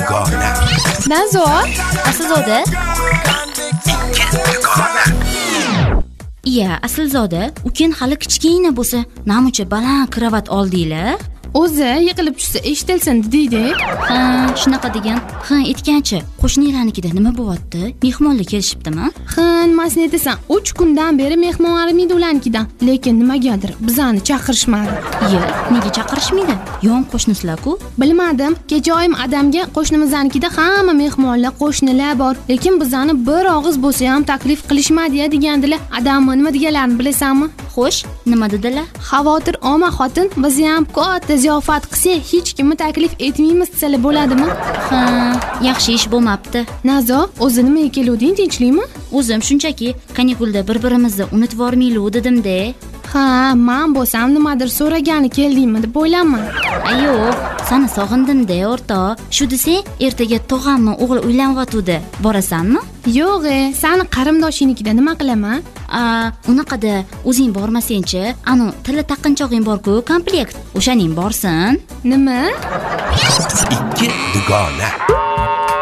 dugona. Nazo, Aslzoda? Ikki dugona. Iya, Aslzoda, uken hali kichkina bo'lsa, namuncha baland kravat oldinglar? o'zi yiqilib tushsa eshitilsin dedingdek. Ha, shunaqa degan. Ha, aytganchi, qo'shnilarnikida nima bo'lyapti? Mehmonlar kelishibdimi? Ha, nimasini aytasan? 3 kundan beri mehmon arimidi ularnikidan. Lekin nimagadir bizani chaqirishmadi. Iya, nega chaqirishmaydi? Yon qo'shnisilar-ku. Bilmadim. Kecha oyim adamga qo'shnimiznikida hamma mehmonlar, qo'shnilar bor, lekin bizani bir og'iz bo'lsa ham taklif qilishmadi degandilar. Adammi nima deganlarini bilasanmi? Xo'sh, nima dedilar? Xavotir olma xotin, biz ham katta ziyofat qilsak, hech kimni taklif etmaymiz desalar bo'ladimi? Ha, yaxshi ish bo'lmabdi. Nazo, o'zi nimaga keluvding, tinchlikmi? O'zim shunchaki kanikulda bir-birimizni unutib vormaylik dedim-da. Ha, men bo'lsam nimadir so'ragani keldingmi deb o'ylayman. Yo'q, seni sog'indim-da, o'rtoq. Shu desang, ertaga tog'amni o'g'li uylanyapti. Borasanmi? Yo'q, seni qarindoshingnikida nima qilaman? Unaqada o'zing bormasang-chi, anu tilla taqinchog'ing bor-ku, komplekt. O'shaning borsin. Nima? Ikki dugona.